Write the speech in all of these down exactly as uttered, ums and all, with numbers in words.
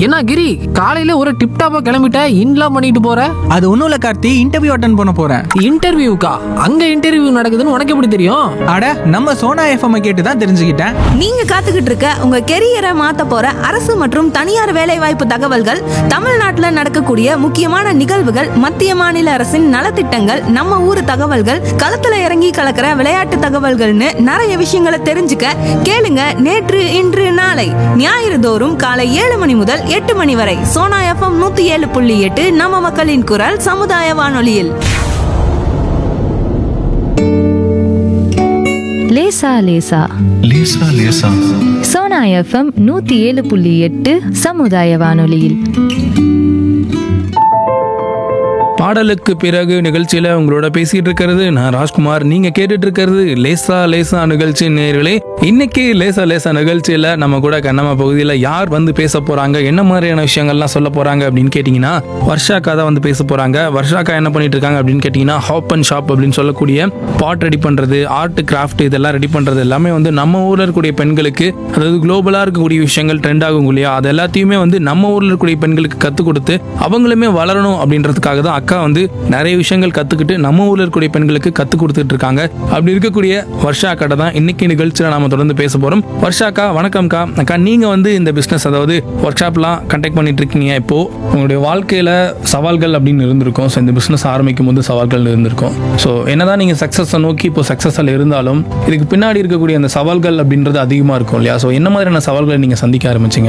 என்ன கிரி, காலையில ஒரு டிப் டாப்பா கிளம்பிட்ட, இன்லாம் பண்ணிட்டு போற? அது ஒன்றும் இல்லை கார்த்தி, இன்டர்வியூ அட்டன் பண்ண போகிறேன். இன்டர்வியூக்கா? அங்க இன்டர்வியூ நடக்குதுன்னு உனக்கு எப்படி தெரியும்? அட, நம்ம சோனா எஃப்எம் கேட்டு தான் தெரிஞ்சுக்கிட்டேன். நீங்க காத்துக்கிட்டு இருக்க உங்க கெரியரை மாத்த போற அரசு மற்றும் தனியார் வேலைவாய்ப்பு தகவல்கள், தமிழ்நாட்டுல நடக்கக்கூடிய முக்கியமான நிகழ்வுகள், மத்திய மாநில அரசின் நலத்திட்டங்கள், நம்ம ஊர் தகவல்கள், களத்துல இறங்கி கலக்கிற விளையாட்டு தகவல்கள்னு நிறைய விஷயங்களை தெரிஞ்சுக்க கேளுங்க. நேற்று இன்று நாளை ஞாயிறு தோறும் காலை ஏழு மணி முதல் எட்டு மணி வரை சோனா எஃப்எம் நூத்தி ஏழு புள்ளி எட்டு நம்ம மக்களின் குரல் சமுதாய வானொலியில். லேசா லேசா லேசா லேசா சோனா எஃப்எம் நூத்தி ஏழு புள்ளி எட்டு சமுதாய வானொலியில். பாடலுக்கு பிறகு நிகழ்ச்சியில உங்களோட பேசிட்டு இருக்கிறது நான் ராஜ்குமார். நீங்க கேட்டுட்டு இருக்கிறது லேசா லேசா நிகழ்ச்சி. நேயர்களே, இன்னைக்கு லேசா லேசா நிகழ்ச்சியில நம்ம கூட கண்ணம்மா பகுதியில் யார் வந்து பேச போறாங்க, என்ன மாதிரியான விஷயங்கள்லாம் சொல்ல போறாங்க அப்படின்னு கேட்டீங்கன்னா, வர்ஷாக்கா தான் வந்து பேச போறாங்க. வர்ஷாக்கா என்ன பண்ணிட்டு இருக்காங்க அப்படின்னு கேட்டீங்கன்னா, ஹாப் அண்ட் ஷாப் அப்படின்னு சொல்லக்கூடிய பாட் ரெடி பண்றது, ஆர்ட் கிராஃப்ட் இதெல்லாம் ரெடி பண்றது எல்லாமே வந்து நம்ம ஊர்ல இருக்கக்கூடிய பெண்களுக்கு, அதாவது குளோபலா இருக்கக்கூடிய விஷயங்கள் ட்ரெண்ட் ஆகும் இல்லையா, அது எல்லாத்தையுமே வந்து நம்ம ஊர்ல இருக்கக்கூடிய பெண்களுக்கு கற்றுக் கொடுத்து அவங்களுமே வளரணும் அப்படின்றதுக்காக தான் அக்கா வந்து நிறைய விஷயங்கள் கத்துக்கிட்டு நம்ம ஊர்ல இருக்கக்கூடிய பெண்களுக்கு கத்து கொடுத்துட்டு இருக்காங்க. அப்படி இருக்கக்கூடிய வர்ஷா அக்கா தான் இன்னைக்கு நிகழ்ச்சியில நாம தொடர்ந்து பேச போறோம். வர்ஷா அக்கா, வணக்கம்க்கா. அக்கா, நீங்க வந்து இந்த பிசினஸ், அதாவது ஒர்க் ஷாப்லாம் கண்டக்ட் பண்ணிட்டு இருக்கீங்க. இப்போ உங்களுடைய வாழ்க்கையில சவால்கள் அப்படின்னு இருந்திருக்கும். ஸோ இந்த பிசினஸ் ஆரம்பிக்கும் போது சவால்கள் இருந்திருக்கும். ஸோ என்னதான் நீங்க சக்சஸை நோக்கி இப்போ சக்சஸில் இருந்தாலும் இதுக்கு பின்னாடி இருக்கக்கூடிய அந்த சவால்கள் அப்படின்றது அதிகமா இருக்கும் இல்லையா? ஸோ என்ன மாதிரியான சவால்களை நீங்க சந்திக்க ஆரம்பிச்சீங்க?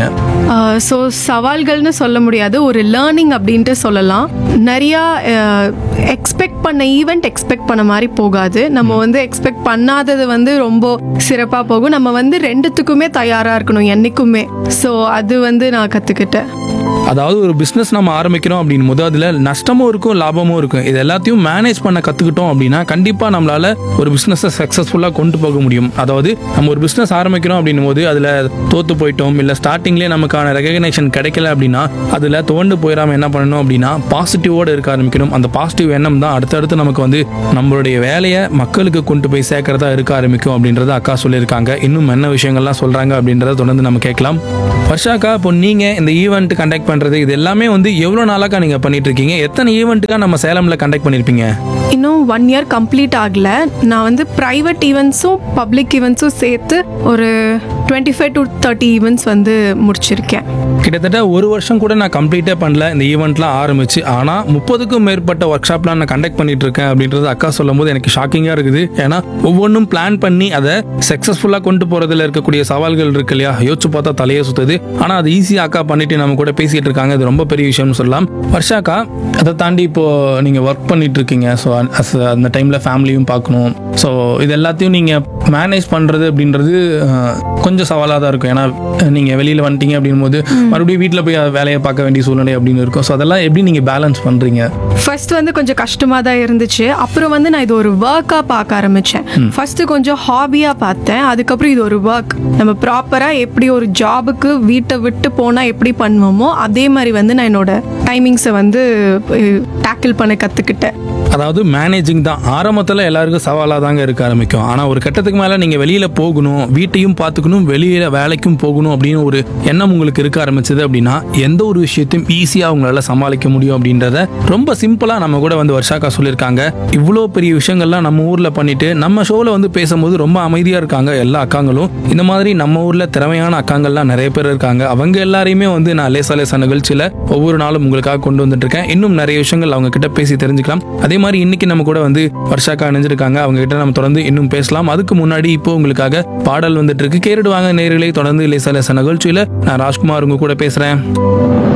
ஸோ சவால்கள்னு சொல்ல முடியாது, ஒரு லேர்னிங் அப்படின்ட்டு சொல்லலாம். நிறையா எக்ஸ்பெக்ட் பண்ண ஈவெண்ட் எக்ஸ்பெக்ட் பண்ண மாதிரி போகாது. நம்ம வந்து எக்ஸ்பெக்ட் பண்ணாதது வந்து ரொம்ப சிறப்பாக போகும். நம்ம வந்து ரெண்டுத்துக்குமே தயாராக இருக்கணும் என்னைக்குமே. ஸோ அது வந்து நான் கற்றுக்கிட்டேன். அதாவது ஒரு பிஸ்னஸ் நம்ம ஆரம்பிக்கிறோம் அப்படின் போது அதில் நஷ்டமும் இருக்கும், லாபமும் இருக்கும். இது எல்லாத்தையும் மேனேஜ் பண்ண கற்றுக்கிட்டோம் அப்படின்னா கண்டிப்பாக நம்மளால் ஒரு பிஸ்னஸை சக்ஸஸ்ஃபுல்லாக கொண்டு போக முடியும். அதாவது நம்ம ஒரு பிஸ்னஸ் ஆரம்பிக்கிறோம் அப்படின்னும் போது அதில் தோற்று போயிட்டோம், இல்லை ஸ்டார்டிங்லேயே நமக்கான ரெகக்னேஷன் கிடைக்கல அப்படின்னா அதில் துவண்டு போயிடாமல் என்ன பண்ணணும் அப்படின்னா பாசிட்டிவோடு இருக்க ஆரம்பிக்கணும். அந்த பாசிட்டிவ் எண்ணம் தான் அடுத்தடுத்து நமக்கு வந்து நம்மளுடைய வேலையை மக்களுக்கு கொண்டு போய் சேர்க்கறதா இருக்க ஆரம்பிக்கும் அப்படின்றத அக்கா சொல்லியிருக்காங்க. இன்னும் என்ன விஷயங்கள்லாம் சொல்கிறாங்க அப்படின்றத தொடர்ந்து நம்ம கேட்கலாம். வர்ஷாக்கா, இப்போ நீங்கள் இந்த ஈவெண்ட் கண்டக்ட் பண்ணுறது இது எல்லாமே வந்து எவ்வளோ நாளாக்கா நீங்கள் பண்ணிட்டு இருக்கீங்க? எத்தனை ஈவெண்ட்டுக்கா நம்ம சேலமில் கண்டக்ட் பண்ணியிருப்பீங்க? இன்னும் ஒன் இயர் கம்ப்ளீட் ஆகல. நான் வந்து ப்ரைவேட் ஈவெண்ட்ஸும் பப்ளிக் ஈவெண்ட்ஸும் சேர்த்து ஒரு twenty five to thirty events வந்து முடிச்சிருக்கேன். கிட்டத்தட்ட ஒரு வருஷம் கூட நான் கம்ப்ளீட்டே பண்ணல இந்த ஈவெண்ட்லாம் ஆரம்பிச்சு. ஆனால் முப்பதுக்கும் மேற்பட்ட ஒர்க் ஷாப்லாம் நான் கண்டக்ட் பண்ணிட்டு இருக்கேன் அப்படின்றது அக்கா சொல்லும் போது எனக்கு ஷாக்கிங்காக இருக்குது. ஏன்னா ஒவ்வொன்றும் பிளான் பண்ணி அதை சக்ஸஸ்ஃபுல்லாக கொண்டு போகிறதுல இருக்கக்கூடிய சவால்கள் இருக்கு இல்லையா, யோசிச்சு பார்த்தா தலையே சுத்துது. ஆனால் அது ஈஸியாக அக்கா பண்ணிட்டு நம்ம கூட பேசிட்டு இருக்காங்க. இது ரொம்ப பெரிய விஷயம்னு சொல்லலாம். வர்ஷாக்கா, அதை தாண்டி இப்போ நீங்கள் ஒர்க் பண்ணிட்டு இருக்கீங்க. ஸோ அந்த டைமில் ஃபேமிலியும் பார்க்கணும். ஸோ இது எல்லாத்தையும் நீங்கள் மேனேஜ் பண்ணுறது அப்படின்றது கொஞ்சம் சவாலாக தான் இருக்கும். ஏன்னா நீங்கள் வெளியில் வந்துட்டீங்க அப்படின் போது மறுபடியும் வீட்டில் போய் வேலையை பார்க்க வேண்டிய சூழ்நிலை அப்படின்னு இருக்கும். ஸோ அதெல்லாம் எப்படி நீங்கள் பேலன்ஸ் பண்ணுறீங்க? ஃபர்ஸ்ட் வந்து கொஞ்சம் கஷ்டமாக தான் இருந்துச்சு. அப்புறம் வந்து நான் இது ஒரு ஒர்க்காக பார்க்க ஆரம்பித்தேன். ஃபர்ஸ்ட்டு கொஞ்சம் ஹாபியாக பார்த்தேன். அதுக்கப்புறம் இது ஒரு ஒர்க். நம்ம ப்ராப்பராக எப்படி ஒரு ஜாபுக்கு வீட்டை விட்டு போனால் எப்படி பண்ணுவோமோ அதே மாதிரி வந்து நான் என்னோட டைமிங்ஸை வந்து டேக்கிள் பண்ண கற்றுக்கிட்டேன். அதாவது மேனேஜிங் தான் ஆரம்பத்தில் எல்லாருக்கும் சவாலாக தாங்க இருக்க ஆரம்பிக்கும். ஆனால் ஒரு கட்டத்துக்கு மேலே நீங்கள் வெளியில் போகணும், வீட்டையும் பார்த்துக்கணும், வெளியில் வேலைக்கும் போகணும் அப்படின்னு ஒரு எண்ணம் உங்களுக்கு இருக்க ஆரம்பிச்சது அப்படின்னா எந்த ஒரு விஷயத்தையும் ஈஸியாக உங்களால் சமாளிக்க முடியும் அப்படின்றத ரொம்ப சிம்பிளாக நம்ம கூட வந்து வர்ஷாக்கா சொல்லியிருக்காங்க. இவ்வளோ பெரிய விஷயங்கள்லாம் நம்ம ஊரில் பண்ணிட்டு நம்ம ஷோவில் வந்து பேசும்போது ரொம்ப அமைதியாக இருக்காங்க எல்லா அக்காங்களும். இந்த மாதிரி நம்ம ஊரில் திறமையான அக்காங்கள்லாம் நிறைய பேர் இருக்காங்க. அவங்க எல்லாரையுமே வந்து நான் லேசா லேசா நிகழ்ச்சியில் ஒவ்வொரு நாளும் உங்களுக்காக கொண்டு வந்துட்டு இருக்கேன். இன்னும் நிறைய விஷயங்கள் அவங்க கிட்ட பேசி தெரிஞ்சுக்கலாம். அதே மாதிரி இன்னைக்கு நம்ம கூட வந்து வர்ஷாக்கா இணைஞ்சிருக்காங்க. அவங்க கிட்ட நம்ம தொடர்ந்து இன்னும் பேசலாம். அதுக்கு முன்னாடி இப்போ உங்களுக்காக பாடல் வந்துட்டு இருக்கு, கேட்டுடுவாங்க நேயர்களே. தொடர்ந்து லேசா லேசா நிகழ்ச்சியில நான் ராஜ்குமார் உங்க கூட பேசுறேன்.